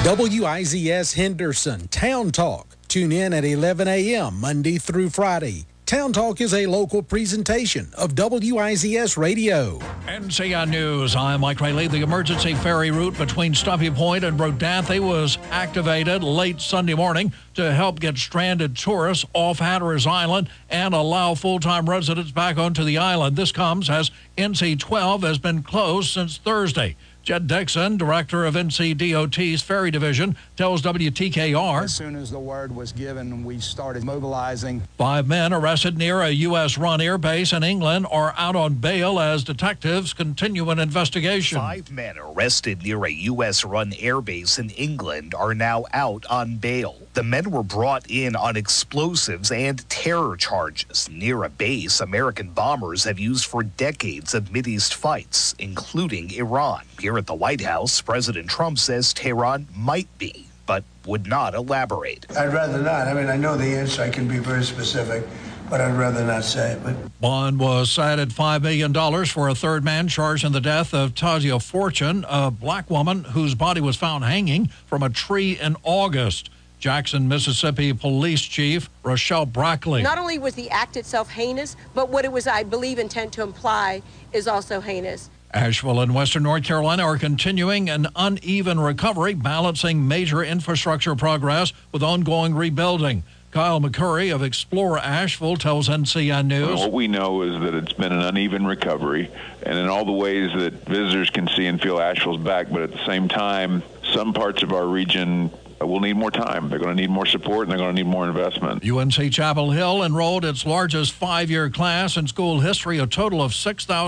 WIZS Henderson Town Talk. Tune in at 11 a.m. Monday through Friday. Town Talk is a local presentation of WIZS Radio. NCI News, I'm Mike Rayleigh. The emergency ferry route between Stumpy Point and Rodanthe was activated late Sunday morning to help get stranded tourists off Hatteras Island and allow full-time residents back onto the island. This comes as NC-12 has been closed since Thursday. Jed Dixon, director of NCDOT's Ferry Division, tells WTKR. As soon as the word was given, we started mobilizing. 5 men arrested near a U.S.-run air base in England are out on bail as detectives continue an investigation. 5 men arrested near a U.S.-run air base in England are now out on bail. The men were brought in on explosives and terror charges near a base American bombers have used for decades of Mideast fights, including Iran. Here at the White House, President Trump says Tehran might be, but would not elaborate. I'd rather not. I mean, I know the answer. I can be very specific, but I'd rather not say it. But bond was set at $5 million for a third man charged in the death of Tasia Fortune, a black woman whose body was found hanging from a tree in August. Jackson, Mississippi Police Chief Rochelle Brackley. Not only was the act itself heinous, but what it was, I believe, intent to imply is also heinous. Asheville and Western North Carolina are continuing an uneven recovery, balancing major infrastructure progress with ongoing rebuilding. Kyle McCurry of Explore Asheville tells NCI News. Well, what we know is that it's been an uneven recovery, and in all the ways that visitors can see and feel Asheville's back, but at the same time, some parts of our region will need more time. They're going to need more support, and they're going to need more investment. UNC Chapel Hill enrolled its largest 5-year class in school history, a total of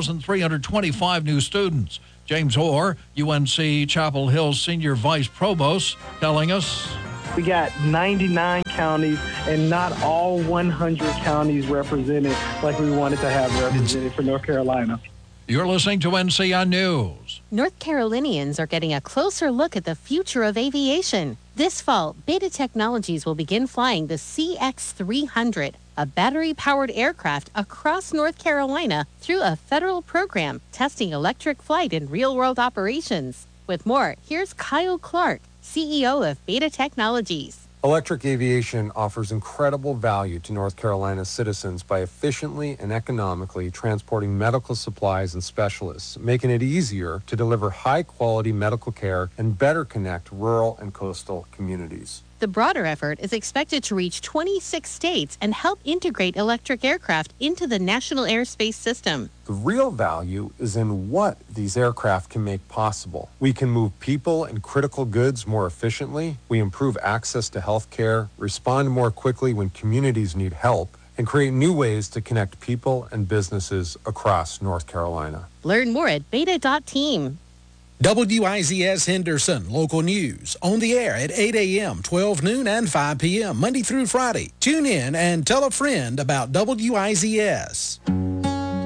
6,325 new students. James Orr, UNC Chapel Hill's senior vice provost, telling us. We got 99 counties and not all 100 counties represented like we wanted to have represented for North Carolina. You're listening to NCI News. North Carolinians are getting a closer look at the future of aviation. This fall, Beta Technologies will begin flying the CX-300, a battery-powered aircraft across North Carolina through a federal program testing electric flight in real-world operations. With more, here's Kyle Clark, CEO of Beta Technologies. Electric aviation offers incredible value to North Carolina citizens by efficiently and economically transporting medical supplies and specialists, making it easier to deliver high-quality medical care and better connect rural and coastal communities. The broader effort is expected to reach 26 states and help integrate electric aircraft into the national airspace system. The real value is in what these aircraft can make possible. We can move people and critical goods more efficiently. We improve access to health care, respond more quickly when communities need help, and create new ways to connect people and businesses across North Carolina. Learn more at beta.team. WIZS Henderson, local news, on the air at 8 a.m., 12 noon, and 5 p.m., Monday through Friday. Tune in and tell a friend about WIZS.